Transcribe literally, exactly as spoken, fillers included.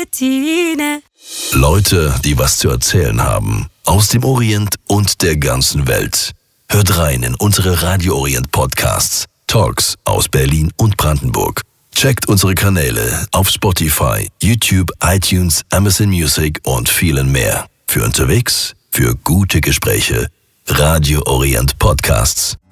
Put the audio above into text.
Bettine. Leute, die was zu erzählen haben. Aus dem Orient und der ganzen Welt. Hört rein in unsere Radio Orient Podcasts. Talks aus Berlin und Brandenburg. Checkt unsere Kanäle auf Spotify, YouTube, iTunes, Amazon Music und vielen mehr. Für unterwegs, für gute Gespräche. Radio Orient Podcasts.